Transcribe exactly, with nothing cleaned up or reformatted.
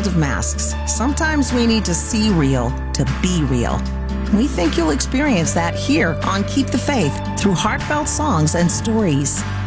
world of masks, sometimes we need to see real to be real. We think you'll experience that here on Keep the Faith through heartfelt songs and stories.